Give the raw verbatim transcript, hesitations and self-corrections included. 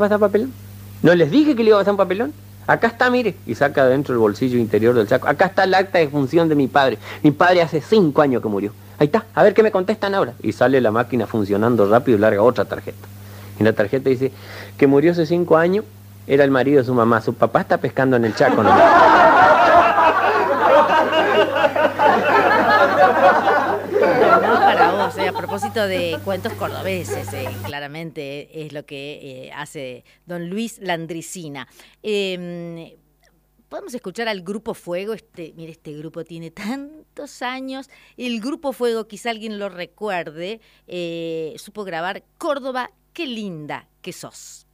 pasar papelón? ¿No les dije que le iba a pasar un papelón? Acá está, mire, y saca dentro del bolsillo interior del saco. Acá está el acta de función de mi padre. Mi padre hace cinco años que murió. Ahí está, a ver qué me contestan ahora. Y sale la máquina funcionando rápido y larga otra tarjeta. Y la tarjeta dice que murió hace cinco años, era el marido de su mamá. Su papá está pescando en el Chaco, ¿no? No, para vos, eh, a propósito de cuentos cordobeses, eh, claramente es lo que eh, hace don Luis Landricina. Eh, Podemos escuchar al Grupo Fuego. Este, mire, este grupo tiene tantos años. El Grupo Fuego, quizá alguien lo recuerde, eh, supo grabar Córdoba, qué linda que sos.